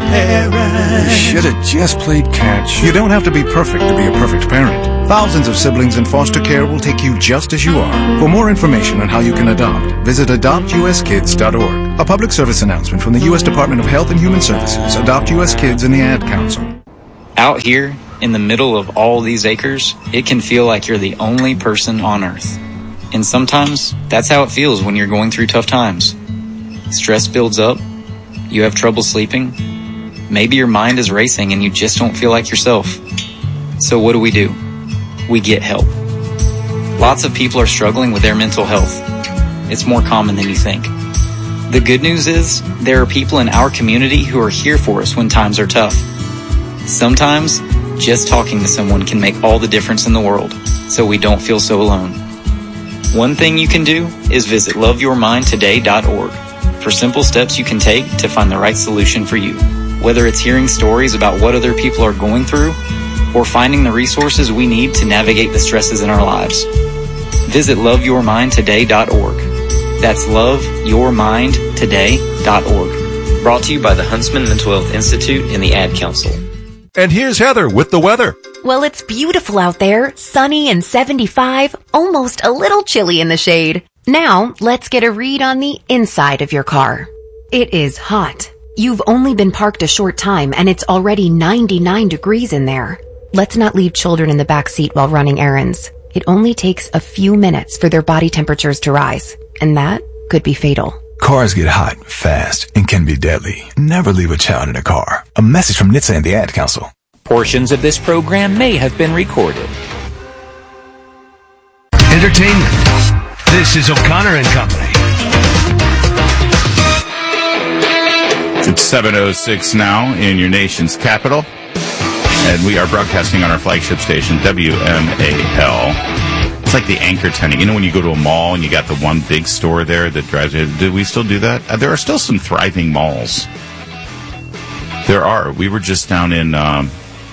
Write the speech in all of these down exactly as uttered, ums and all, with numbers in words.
parent. You should have just played catch. You don't have to be perfect to be a perfect parent. Thousands of siblings in foster care will take you just as you are. For more information on how you can adopt, visit adopt u s kids dot org. A public service announcement from the U S Department of Health and Human Services, Adopt U S Kids, and the Ad Council. Out here, in the middle of all these acres, it can feel like you're the only person on Earth. And sometimes, that's how it feels when you're going through tough times. Stress builds up, you have trouble sleeping, maybe your mind is racing and you just don't feel like yourself. So what do we do? We get help. Lots of people are struggling with their mental health. It's more common than you think. The good news is, there are people in our community who are here for us when times are tough. Sometimes, just talking to someone can make all the difference in the world, so we don't feel so alone. One thing you can do is visit love your mind today dot org for simple steps you can take to find the right solution for you. Whether it's hearing stories about what other people are going through, or finding the resources we need to navigate the stresses in our lives. Visit love your mind today dot org. That's love your mind today dot org. Brought to you by the Huntsman Mental Health Institute and the Ad Council. And here's Heather with the weather. Well, it's beautiful out there, sunny and seventy-five, almost a little chilly in the shade. Now, let's get a read on the inside of your car. It is hot. You've only been parked a short time and it's already ninety-nine degrees in there. Let's not leave children in the back seat while running errands. It only takes a few minutes for their body temperatures to rise, and that could be fatal. Cars get hot fast and can be deadly. Never leave a child in a car. A message from N H T S A and the Ad Council. Portions of this program may have been recorded. Entertainment. This is O'Connor and Company. It's seven oh six now in your nation's capital. And we are broadcasting on our flagship station, W M A L. It's like the anchor tenant. You know when you go to a mall and you got the one big store there that drives you? Do we still do that? Uh, there are still some thriving malls. There are. We were just down in um,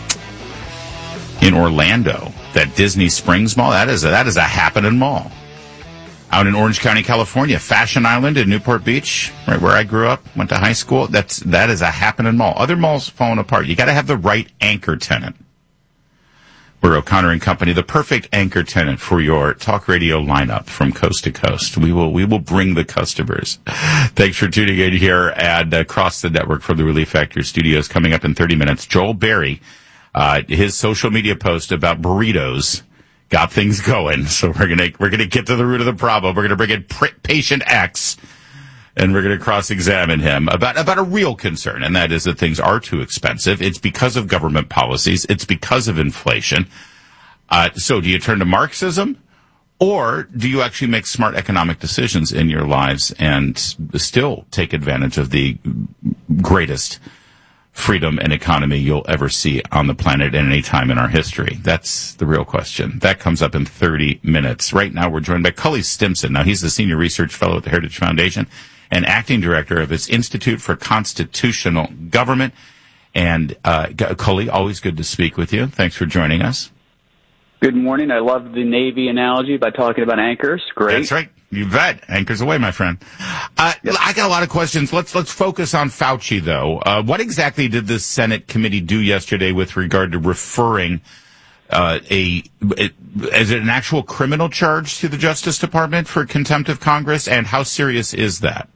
in Orlando. That Disney Springs Mall, that is a, that is a happening mall. Out in Orange County, California, Fashion Island in Newport Beach, right where I grew up, went to high school. That's that is a happening mall. Other malls falling apart. You got to have the right anchor tenant. We're O'Connor and Company, the perfect anchor tenant for your talk radio lineup from coast to coast. We will we will bring the customers. Thanks for tuning in here and across the network from the Relief Factor studios. Coming up in thirty minutes, Joel Berry, uh, his social media post about burritos got things going. So we're gonna we're gonna get to the root of the problem. We're gonna bring in patient X, and we're gonna cross-examine him about about a real concern, and that is that things are too expensive. It's because of government policies. It's because of inflation. Uh, so do you turn to Marxism, or do you actually make smart economic decisions in your lives and still take advantage of the greatest freedom and economy you'll ever see on the planet at any time in our history? That's the real question. That comes up in thirty minutes. Right now, we're joined by Cully Stimson. Now, he's the Senior Research Fellow at the Heritage Foundation and Acting Director of its Institute for Constitutional Government. And, uh, Cully, always good to speak with you. Thanks for joining us. Good morning. I love the Navy analogy by talking about anchors. Great. That's right. You bet. Anchors away, my friend. Uh, yep. I got a lot of questions. Let's let's focus on Fauci, though. Uh, what exactly did the Senate committee do yesterday with regard to referring uh, a, a is it an actual criminal charge to the Justice Department for contempt of Congress, and how serious is that?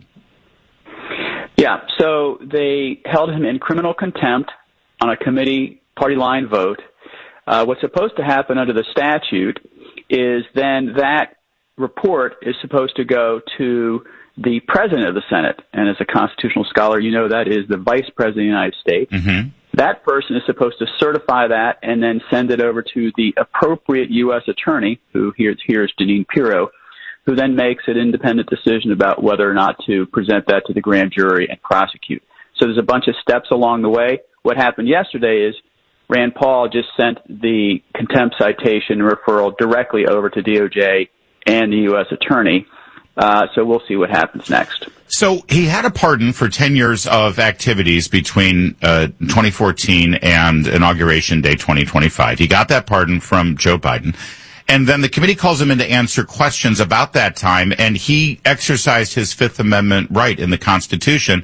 Yeah. So they held him in criminal contempt on a committee party line vote. Uh, what's supposed to happen under the statute is then that report is supposed to go to the president of the Senate. And as a constitutional scholar, you know that is the vice president of the United States. Mm-hmm. That person is supposed to certify that and then send it over to the appropriate U S attorney, who here, here is Jeanine Pirro, who then makes an independent decision about whether or not to present that to the grand jury and prosecute. So there's a bunch of steps along the way. What happened yesterday is Rand Paul just sent the contempt citation referral directly over to D O J and the U S attorney. Uh, so we'll see what happens next. So he had a pardon for ten years of activities between uh, twenty fourteen and Inauguration Day twenty twenty-five. He got that pardon from Joe Biden. And then the committee calls him in to answer questions about that time, and he exercised his Fifth Amendment right in the Constitution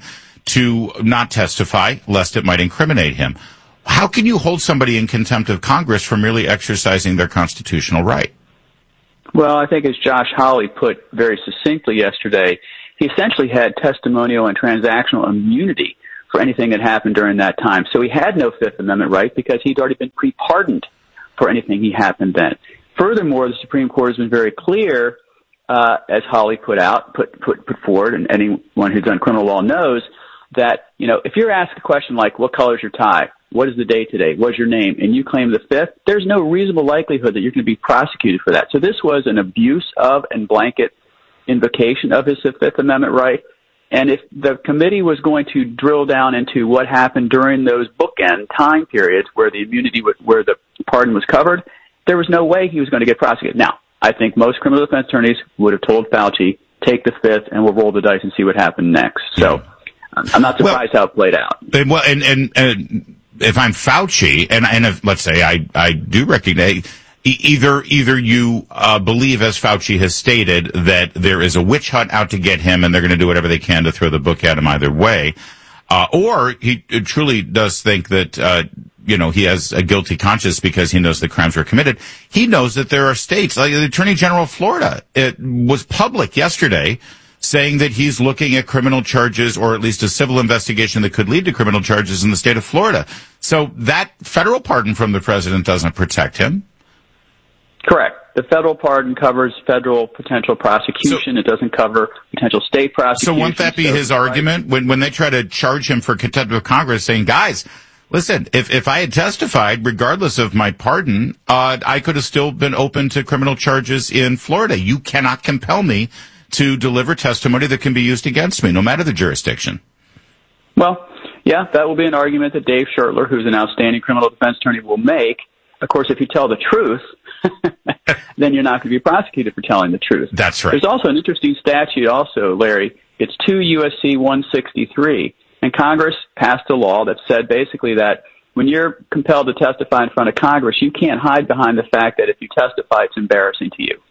to not testify lest it might incriminate him. How can you hold somebody in contempt of Congress for merely exercising their constitutional right? Well, I think as Josh Hawley put very succinctly yesterday, he essentially had testimonial and transactional immunity for anything that happened during that time. So he had no Fifth Amendment right because he'd already been pre-pardoned for anything he happened then. Furthermore, the Supreme Court has been very clear, uh, as Hawley put out, put, put, put forward, and anyone who's done criminal law knows that, you know, if you're asked a question like, what color is your tie? What is the day today? What's your name? And you claim the Fifth, there's no reasonable likelihood that you're going to be prosecuted for that. So this was an abuse of and blanket invocation of his Fifth Amendment right. And if the committee was going to drill down into what happened during those bookend time periods where the immunity, was, where the pardon was covered, there was no way he was going to get prosecuted. Now, I think most criminal defense attorneys would have told Fauci, take the Fifth and we'll roll the dice and see what happened next. So I'm not surprised well, how it played out. And, well, and, and, and if I'm Fauci, and, and if, let's say I, I do recognize, either either you uh, believe, as Fauci has stated, that there is a witch hunt out to get him and they're going to do whatever they can to throw the book at him either way, uh, or he truly does think that, uh, you know, he has a guilty conscience because he knows the crimes were committed. He knows that there are states, like the Attorney General of Florida, it was public yesterday, saying that he's looking at criminal charges, or at least a civil investigation that could lead to criminal charges in the state of Florida. So that federal pardon from the president doesn't protect him. Correct. The federal pardon covers federal potential prosecution. So, it doesn't cover potential state prosecution. So won't that be so, his argument right? when when they try to charge him for contempt of Congress, saying, guys, listen, if if I had testified, regardless of my pardon, uh, I could have still been open to criminal charges in Florida. You cannot compel me to deliver testimony that can be used against me, no matter the jurisdiction. Well, yeah, that will be an argument that Dave Schertler, who's an outstanding criminal defense attorney, will make. Of course, if you tell the truth, then you're not going to be prosecuted for telling the truth. That's right. There's also an interesting statute also, Larry. It's two U S C one sixty-three. And Congress passed a law that said basically that when you're compelled to testify in front of Congress, you can't hide behind the fact that if you testify, it's embarrassing to you.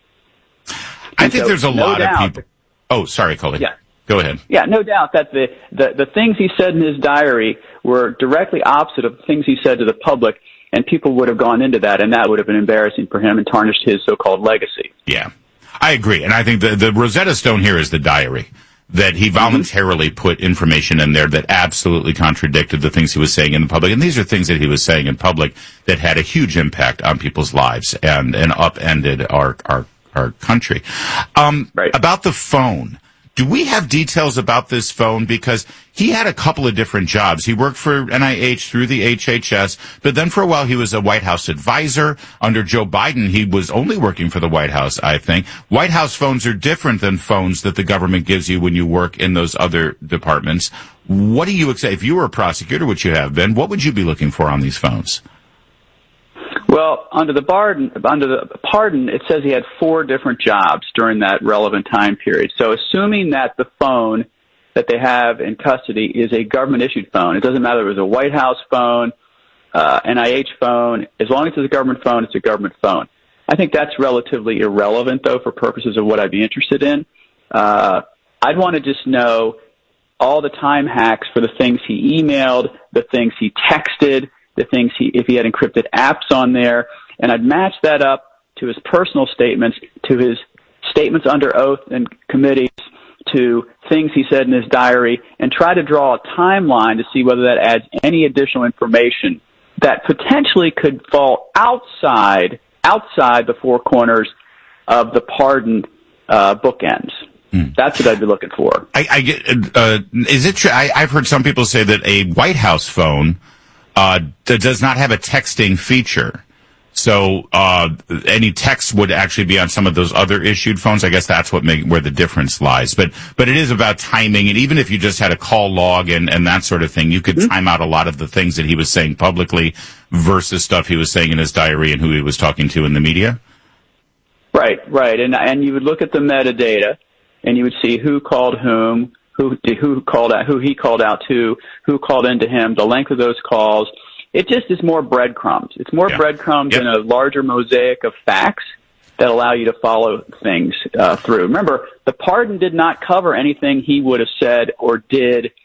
I and think so, there's a no lot doubt, of people. Oh, sorry, Coley. Yeah. Go ahead. Yeah, no doubt that the, the, the things he said in his diary were directly opposite of the things he said to the public, and people would have gone into that, and that would have been embarrassing for him and tarnished his so-called legacy. Yeah, I agree. And I think the, the Rosetta Stone here is the diary, that he voluntarily mm-hmm. put information in there that absolutely contradicted the things he was saying in the public. And these are things that he was saying in public that had a huge impact on people's lives and, and upended our, our, our country. Um, right. About the phone. Do we have details about this phone? Because he had a couple of different jobs. He worked for N I H through the H H S, but then for a while he was a White House advisor. Under Joe Biden, he was only working for the White House, I think. White House phones are different than phones that the government gives you when you work in those other departments. What do you say? If you were a prosecutor, which you have been, what would you be looking for on these phones? Well, under the pardon, under the pardon, it says he had four different jobs during that relevant time period. So assuming that the phone that they have in custody is a government-issued phone, it doesn't matter if it was a White House phone, uh, N I H phone, as long as it's a government phone, it's a government phone. I think that's relatively irrelevant, though, for purposes of what I'd be interested in. Uh, I'd want to just know all the time hacks for the things he emailed, the things he texted, the things he, if he had encrypted apps on there, and I'd match that up to his personal statements, to his statements under oath in committees, to things he said in his diary, and try to draw a timeline to see whether that adds any additional information that potentially could fall outside, outside the four corners of the pardon, uh, bookends. Hmm. That's what I'd be looking for. I, I get, uh, is it true? I, I've heard some people say that a White House phone Uh, that does not have a texting feature. So, uh, any text would actually be on some of those other issued phones. I guess that's what make, where the difference lies. But, but it is about timing. And even if you just had a call log and, and that sort of thing, you could mm-hmm. time out a lot of the things that he was saying publicly versus stuff he was saying in his diary and who he was talking to in the media. Right, right. And, and you would look at the metadata and you would see who called whom, who who called out, who he called out to, who called into him, the length of those calls. It just is more breadcrumbs. It's more yeah. breadcrumbs yep. in a larger mosaic of facts that allow you to follow things uh, through. Remember, the pardon did not cover anything he would have said or did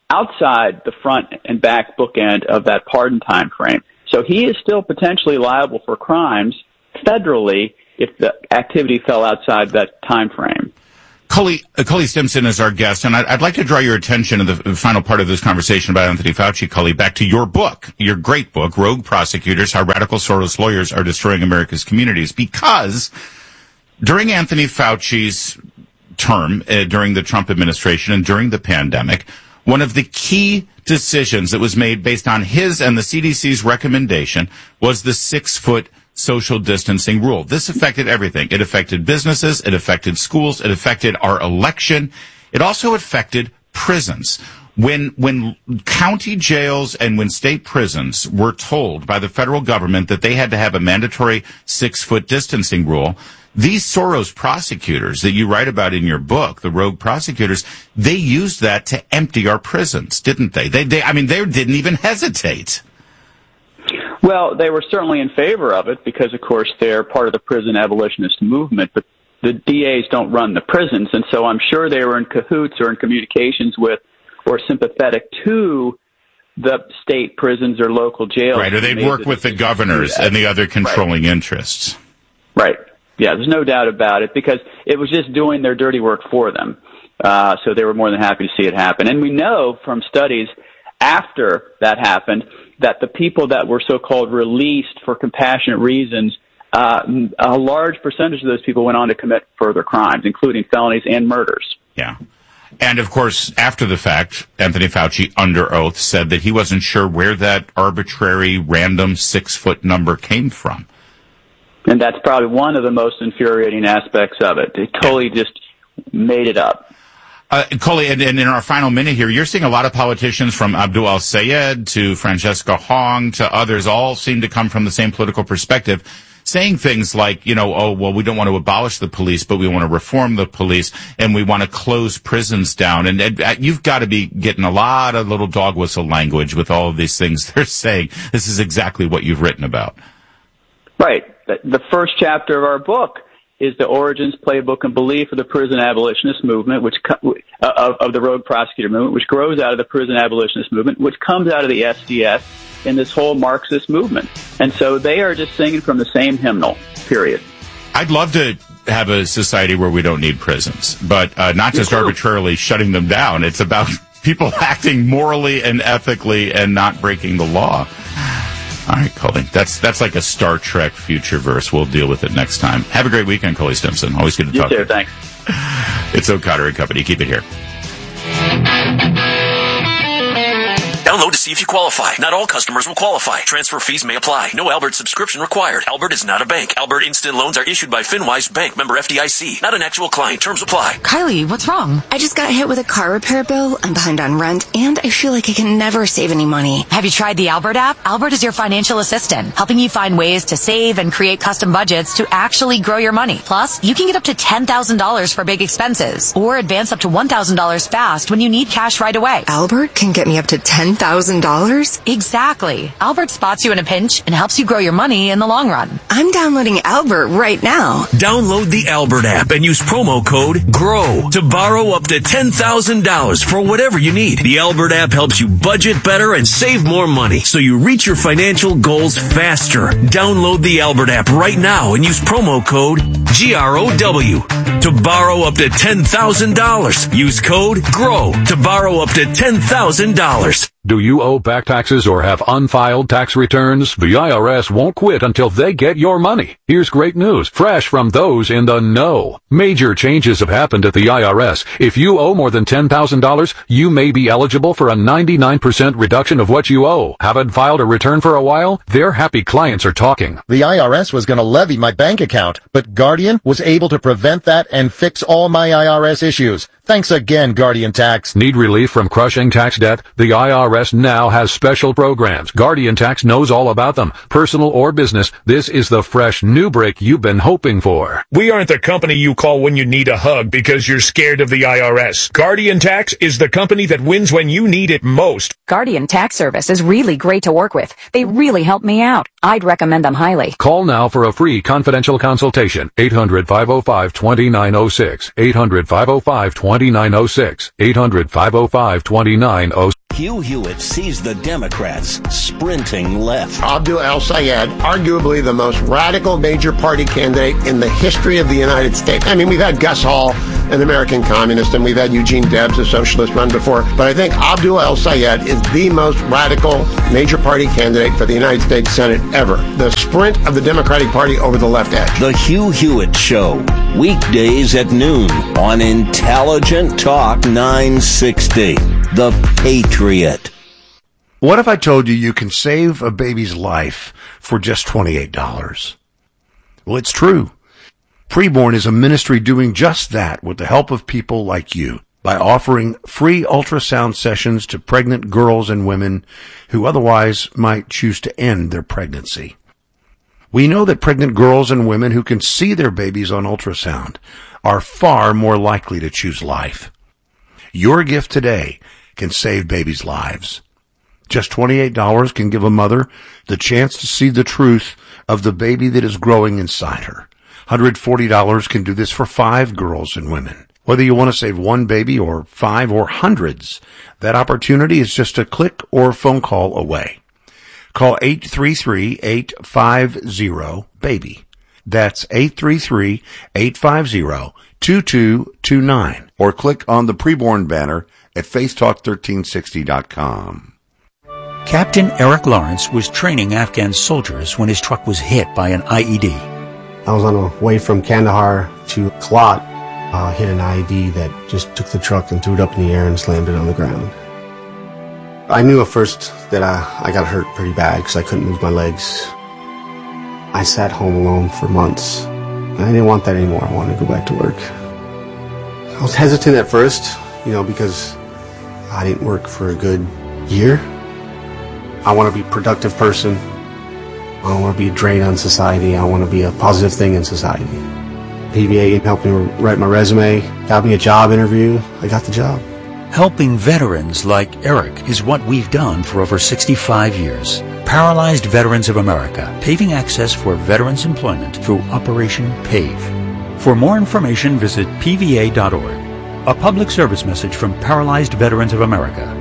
outside the front and back bookend of that pardon time frame. So he is still potentially liable for crimes federally if the activity fell outside that time frame. Cully, uh, Cully Stimson is our guest, and I'd, I'd like to draw your attention to the final part of this conversation about Anthony Fauci, Cully, back to your book, your great book, Rogue Prosecutors, How Radical Soros Lawyers Are Destroying America's Communities, because during Anthony Fauci's term, uh, during the Trump administration and during the pandemic, one of the key decisions that was made based on his and the C D C's recommendation was the six-foot social distancing rule. This affected everything. It affected businesses. It affected schools. It affected our election. It also affected prisons. When, when county jails and when state prisons were told by the federal government that they had to have a mandatory six-foot distancing rule, these Soros prosecutors that you write about in your book, the rogue prosecutors, they used that to empty our prisons, didn't they? They, they I mean, they didn't even hesitate. Well, they were certainly in favor of it because, of course, they're part of the prison abolitionist movement, but the D As don't run the prisons, and so I'm sure they were in cahoots or in communications with or sympathetic to the state prisons or local jails. Right, or they'd work with the governors and the other controlling right. interests. Right. Yeah, there's no doubt about it because it was just doing their dirty work for them. Uh, so they were more than happy to see it happen. And we know from studies after that happened that the people that were so-called released for compassionate reasons, uh, a large percentage of those people went on to commit further crimes, including felonies and murders. Yeah. And, of course, after the fact, Anthony Fauci, under oath, said that he wasn't sure where that arbitrary, random six-foot number came from. And that's probably one of the most infuriating aspects of it. They totally yeah. just made it up. Uh, Coley, and, and in our final minute here, you're seeing a lot of politicians from Abdul al-Sayed to Francesca Hong to others all seem to come from the same political perspective, saying things like, you know, oh, well, we don't want to abolish the police, but we want to reform the police, and we want to close prisons down. And, and you've got to be getting a lot of little dog whistle language with all of these things they're saying. This is exactly what you've written about. Right. The first chapter of our book is the origins, playbook, and belief of the prison abolitionist movement, which uh, of, of the rogue prosecutor movement, which grows out of the prison abolitionist movement, which comes out of the S D S and this whole Marxist movement. And so they are just singing from the same hymnal, period. I'd love to have a society where we don't need prisons, but uh, not just arbitrarily shutting them down. It's about people acting morally and ethically and not breaking the law. All right, Cully. That's that's like a Star Trek future verse. We'll deal with it next time. Have a great weekend, Cully Stimson. Always good to you talk too, to you. Thanks. It's O'Connor and Company. Keep it here. Download to see if you qualify. Not all customers will qualify. Transfer fees may apply. No Albert subscription required. Albert is not a bank. Albert Instant Loans are issued by FinWise Bank, member F D I C. Not an actual client. Terms apply. Kylie, what's wrong? I just got hit with a car repair bill. I'm behind on rent, and I feel like I can never save any money. Have you tried the Albert app? Albert is your financial assistant, helping you find ways to save and create custom budgets to actually grow your money. Plus, you can get up to ten thousand dollars for big expenses, or advance up to one thousand dollars fast when you need cash right away. Albert can get me up to ten thousand dollars? Exactly. Albert spots you in a pinch and helps you grow your money in the long run. I'm downloading Albert right now. Download the Albert app and use promo code GROW to borrow up to ten thousand dollars for whatever you need. The Albert app helps you budget better and save more money so you reach your financial goals faster. Download the Albert app right now and use promo code G R O W to borrow up to ten thousand dollars. Use code GROW to borrow up to ten thousand dollars. Do you owe back taxes or have unfiled tax returns? The I R S won't quit until they get your money. Here's great news, fresh from those in the know. Major changes have happened at the I R S. If you owe more than ten thousand dollars, you may be eligible for a ninety-nine percent reduction of what you owe. Haven't filed a return for a while? Their happy clients are talking. The I R S was going to levy my bank account, but Guardian was able to prevent that and fix all my I R S issues. Thanks again, Guardian Tax. Need relief from crushing tax debt? The I R S now has special programs. Guardian Tax knows all about them. Personal or business, this is the fresh new break you've been hoping for. We aren't the company you call when you need a hug because you're scared of the I R S. Guardian Tax is the company that wins when you need it most. Guardian Tax Service is really great to work with. They really helped me out. I'd recommend them highly. Call now for a free confidential consultation. eight hundred, five oh five, two nine oh six. eight hundred, five oh five, two nine oh six. eight hundred, five oh five, two nine oh six. Hugh Hewitt sees the Democrats sprinting left. Abdul El-Sayed, arguably the most radical major party candidate in the history of the United States. I mean, we've had Gus Hall, an American communist, and we've had Eugene Debs, a socialist, run before. But I think Abdul El-Sayed is the most radical major party candidate for the United States Senate ever. The sprint of the Democratic Party over the left edge. The Hugh Hewitt Show, weekdays at noon on Intelligent Talk nine sixty. The Patriot. What if I told you you can save a baby's life for just twenty-eight dollars? Well, it's true. Preborn is a ministry doing just that with the help of people like you by offering free ultrasound sessions to pregnant girls and women who otherwise might choose to end their pregnancy. We know that pregnant girls and women who can see their babies on ultrasound are far more likely to choose life. Your gift today can save babies' lives. Just twenty-eight dollars can give a mother the chance to see the truth of the baby that is growing inside her. one hundred forty dollars can do this for five girls and women. Whether you want to save one baby or five or hundreds, that opportunity is just a click or phone call away. Call eight three three, eight five zero, BABY. That's eight three three, eight five zero, two two two nine. Or click on the Preborn banner at faith talk thirteen sixty dot com. Captain Eric Lawrence was training Afghan soldiers when his truck was hit by an I E D. I was on the way from Kandahar to Kalat, uh, hit an I E D that just took the truck and threw it up in the air and slammed it on the ground. I knew at first that I, I got hurt pretty bad because I couldn't move my legs. I sat home alone for months. And I didn't want that anymore. I wanted to go back to work. I was hesitant at first, you know, because I didn't work for a good year. I want to be a productive person. I don't want to be a drain on society. I want to be a positive thing in society. P V A helped me write my resume, got me a job interview. I got the job. Helping veterans like Eric is what we've done for over sixty-five years. Paralyzed Veterans of America, paving access for veterans' employment through Operation PAVE. For more information, visit P V A dot org. A public service message from Paralyzed Veterans of America.